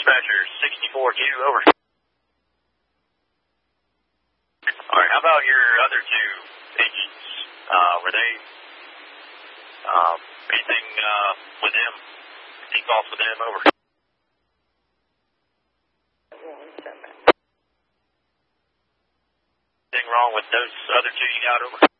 Dispatcher 64Q, over. All right, how about your other two agents? Were they, anything, with them? Any calls with them, over? Anything wrong with those other two you got, over?